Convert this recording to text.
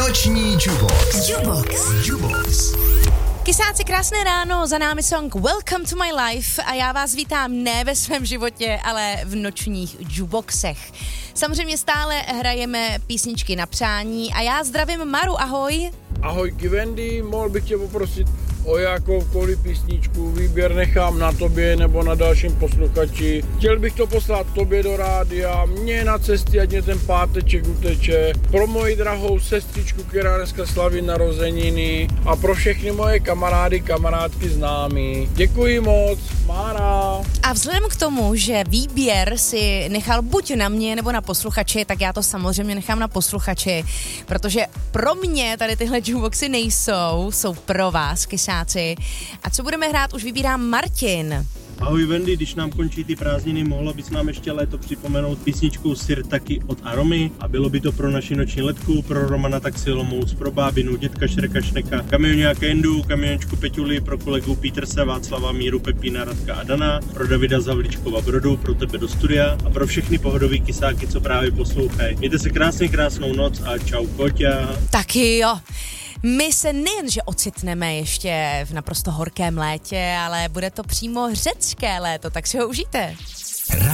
Noční Jubox. Kysáci, krásné ráno, za námi song Welcome to my life a já vás vítám ne ve svém životě, ale v nočních Juboxech. Samozřejmě stále hrajeme písničky na přání a já zdravím Maru, ahoj. Ahoj Wendy, mohl bych tě poprosit o jakoukoliv písničku, výběr nechám na tobě nebo na dalším posluchači. Chtěl bych to poslat tobě do rádia, mě na cestě, ať mě ten páteček uteče, pro moji drahou sestřičku, která dneska slaví narozeniny a pro všechny moje kamarády, kamarádky, známí. Děkuji moc, Mára. A vzhledem k tomu, že výběr si nechal buď na mě nebo na posluchači, tak já to samozřejmě nechám na posluchači, protože pro mě tady tyhle jukeboxy nejsou, jsou pro vás, kysáci. A co budeme hrát, už vybírá Martin. Ahoj Wendy, když nám končí ty prázdniny, mohla bys nám ještě léto připomenout písničku Sir Taky od Aromy a bylo by to pro naši noční letku, pro Romana Taxi Olomouc, pro bábinu, dětka Šreka Šneka, kamioňáka Jendu, kamiončku Peťuli, pro kolegu Peterse, Václava, Míru, Pepína, Radka a Dana, pro Davida Zavličkova Brodu, pro tebe do studia a pro všechny pohodový kysáky, co právě poslouchají. Mějte se krásnou noc a čau Koťa. Taky jo. My se nejenže ocitneme ještě v naprosto horkém létě, ale bude to přímo řecké léto, tak si ho užijte.